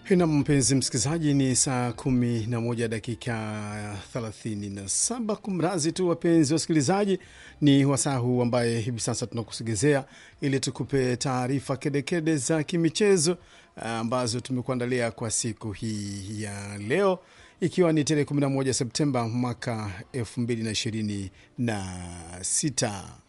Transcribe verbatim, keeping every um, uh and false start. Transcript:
Na mpenzi msikilizaji, ni saa kumi na moja dakika thelathini na saba. Kumrazi tu wapenzi wasikilizaji, ni wasaa huu ambaye hivi sasa tunakusogezea ili tukupe taarifa kedekede za kimichezo ambazo tumekuandalia kwa siku hii ya leo, ikiwa ni tarehe kumi na moja Septemba mwaka elfu mbili na ishirini na sita.